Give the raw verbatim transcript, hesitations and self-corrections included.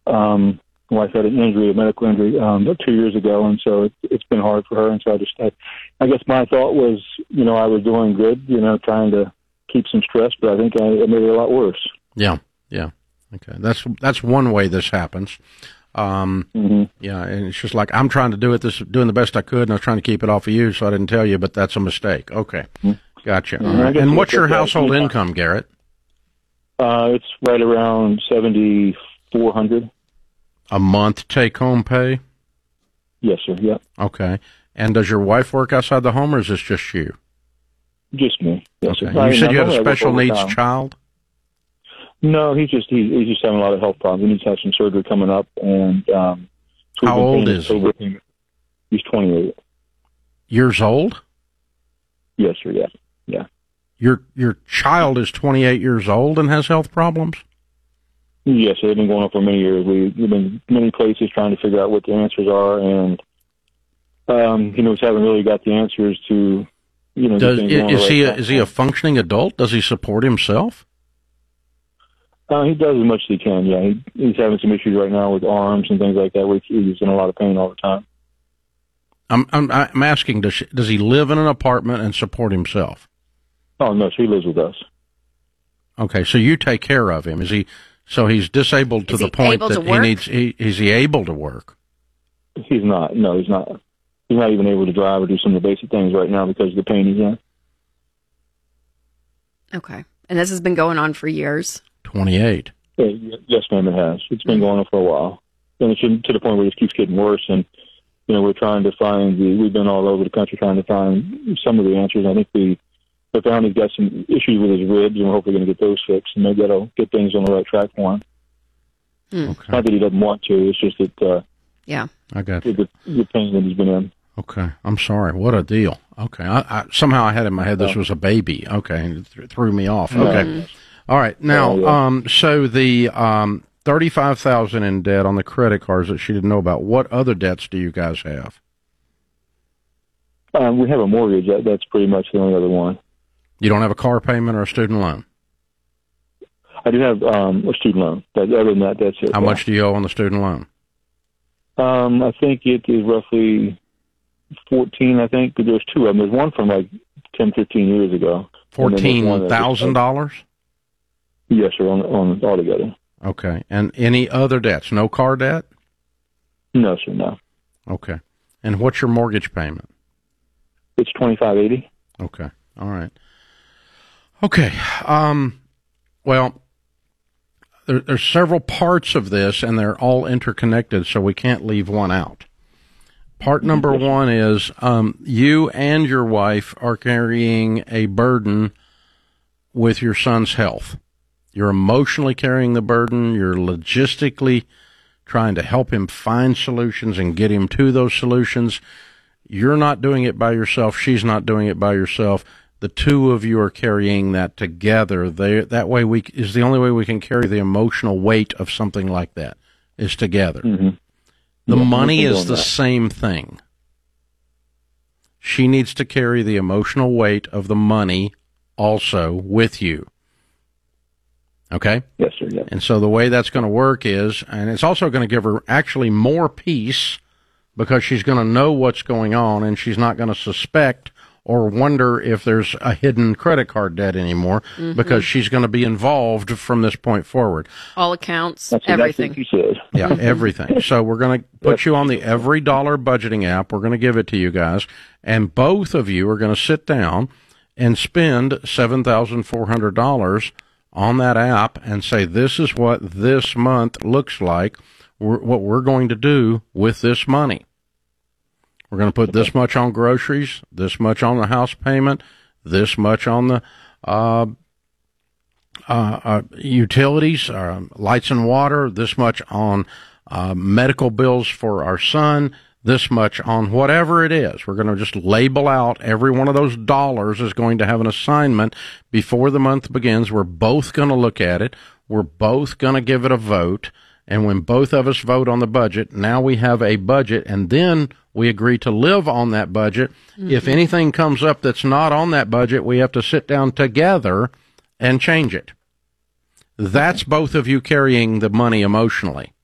Um, my wife had an injury, a medical injury, um, about two years ago, and so it, it's been hard for her. And so I just, I, I guess my thought was, you know, I was doing good, you know, trying to keep some stress, but I think I, I made it a lot worse. Yeah, yeah. Okay, that's that's one way this happens. Um, mm-hmm. Yeah, and it's just like, I'm trying to do it, this doing the best I could, and I was trying to keep it off of you, so I didn't tell you, but that's a mistake. Okay, mm-hmm. Gotcha. Mm-hmm. All right. And what's your household that. income, Garrett? Uh, it's right around seventy-four hundred. A month take-home pay? Yes, sir, yeah. Okay. And does your wife work outside the home, or is this just you? Just me, yes, okay. sir. You I said mean, you have a special needs time. child? No, he's just he, he's just having a lot of health problems. He needs to have some surgery coming up. And um, so how old is he? He's twenty-eight. Years old? Yes, sir. Yeah, yeah. Your your child is twenty-eight years old and has health problems? Yes, sir. They've been going on for many years. We, we've been many places trying to figure out what the answers are, and um, you know, we haven't really got the answers to, you know. Does, is he a, is he a functioning adult? Does he support himself? Uh, he does as much as he can, yeah. He, he's having some issues right now with arms and things like that, where he's in a lot of pain all the time. I'm I'm, I'm asking, does, she, does he live in an apartment and support himself? Oh, no, so he lives with us. Okay, so you take care of him. Is he, so he's disabled to is the point that he needs, he, is he able to work? He's not, no, he's not. He's not even able to drive or do some of the basic things right now because of the pain he's in. Okay, and this has been going on for years? twenty-eight. Yeah, yes, ma'am, it has. It's been going on for a while. And it's to the point where it just keeps getting worse. And, you know, we're trying to find the, we've been all over the country trying to find some of the answers. I think we, we found he's got some issues with his ribs, and we're hopefully going to get those fixed, and maybe that'll get things on the right track for him. Mm. Okay. Not that he doesn't want to, it's just that, uh, yeah, I got you. The, the pain that he's been in. Okay, I'm sorry. What a deal. Okay, I, I, somehow I had in my head this was a baby. Okay, and it th- threw me off. Okay. Mm. All right. Now, oh, yeah. um, so the um, thirty-five thousand dollars in debt on the credit cards that she didn't know about, what other debts do you guys have? Um, we have a mortgage. That, that's pretty much the only other one. You don't have a car payment or a student loan? I do have um, a student loan. But other than that, that's it. How yeah. much do you owe on the student loan? Um, I think it is roughly fourteen, I think, because there's two of them. There's one from like ten, fifteen years ago. fourteen thousand dollars? Yes, sir, on, on altogether. Okay. And any other debts? No car debt? No, sir, no. Okay. And what's your mortgage payment? It's twenty-five eighty. Okay. All right. Okay. Um, well, there, there's several parts of this, and they're all interconnected, so we can't leave one out. Part number one is um, you and your wife are carrying a burden with your son's health. You're emotionally carrying the burden. You're logistically trying to help him find solutions and get him to those solutions. You're not doing it by yourself. She's not doing it by herself. The two of you are carrying that together. They, that way we is the only way we can carry the emotional weight of something like that, is together. Mm-hmm. The yeah, money is the that. same thing. She needs to carry the emotional weight of the money also with you. Okay? Yes, sir. Yeah. And so the way that's going to work is, and it's also going to give her actually more peace, because she's going to know what's going on, and she's not going to suspect or wonder if there's a hidden credit card debt anymore, mm-hmm. because she's going to be involved from this point forward. All accounts, That's everything. Exactly what you said. Yeah, everything. So we're going to put you on the Every Dollar budgeting app. We're going to give it to you guys, and both of you are going to sit down and spend seven thousand four hundred dollars on that app and say, this is what this month looks like, we're, what we're going to do with this money. We're going to put this much on groceries, this much on the house payment, this much on the uh, uh, uh, utilities, uh, lights and water, this much on uh, medical bills for our son, this much on whatever it is. We're going to just label out every one of those dollars is going to have an assignment before the month begins. We're both going to look at it. We're both going to give it a vote. And when both of us vote on the budget, now we have a budget, and then we agree to live on that budget. Mm-hmm. If anything comes up that's not on that budget, we have to sit down together and change it. That's both of you carrying the money emotionally.